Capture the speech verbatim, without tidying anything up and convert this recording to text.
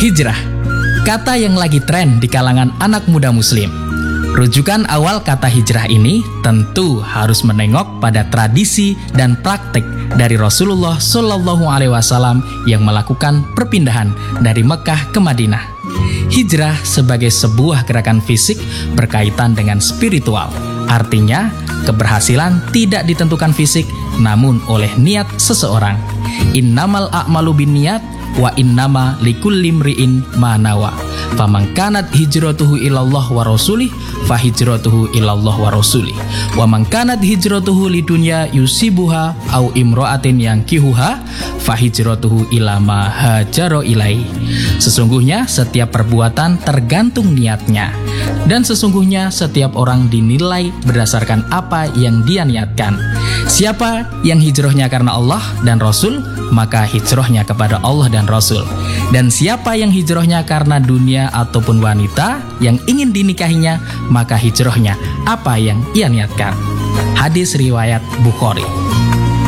Hijrah, kata yang lagi tren di kalangan anak muda muslim. Rujukan awal kata hijrah ini tentu harus menengok pada tradisi dan praktik dari Rasulullah Shallallahu Alaihi Wasallam yang melakukan perpindahan dari Mekah ke Madinah. Hijrah sebagai sebuah gerakan fisik berkaitan dengan spiritual. Artinya, keberhasilan tidak ditentukan fisik, namun oleh niat seseorang. Innamal a'malu binniyat wa innama likulli imri'in ma nawa. Faman kanat hijratuhu ilallah wa rasulih fa hijratuhu ilallah wa rasulih. Wa man kanat hijratuhu lidunya yusibuha au imra'atin yankihuha fa hijratuhu ila ma hajara ilai. Sesungguhnya setiap perbuatan tergantung niatnya, dan sesungguhnya setiap orang dinilai berdasarkan apa yang dia niatkan. Siapa yang hijrahnya karena Allah dan Rasul, maka hijrahnya kepada Allah dan Rasul. Dan siapa yang hijrahnya karena dunia ataupun wanita yang ingin dinikahinya, maka hijrahnya apa yang ia niatkan. Hadis riwayat Bukhari.